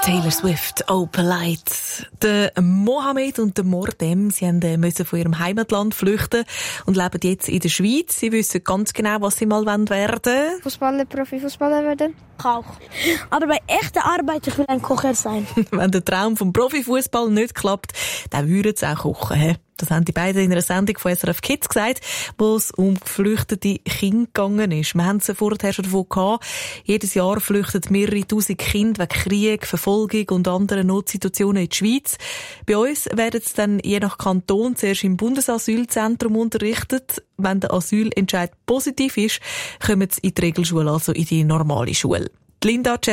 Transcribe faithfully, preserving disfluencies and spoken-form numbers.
Taylor Swift, «Oh Polite». Der Mohammed und der Mordem, sie haben, müssen von ihrem Heimatland flüchten und leben jetzt in der Schweiz. Sie wissen ganz genau, was sie mal werden wollen. Fußballer, Profifußballer werden. Koch. Aber bei echter Arbeit, ich will ein Kocher sein. Wenn der Traum vom Profifußball nicht klappt, dann würden sie auch kochen. He? Das haben die beiden in einer Sendung von S R F Kids gesagt, wo es um geflüchtete Kinder gegangen ist. Wir haben es vorher schon davon gehabt. Jedes Jahr flüchten mehrere tausend Kinder wegen Krieg, Verfolgung und anderen Notsituationen in die Schweiz. Bei uns werden sie dann je nach Kanton zuerst im Bundesasylzentrum unterrichtet. Wenn der Asylentscheid positiv ist, kommen sie in die Regelschule, also in die normale Schule. Die Linda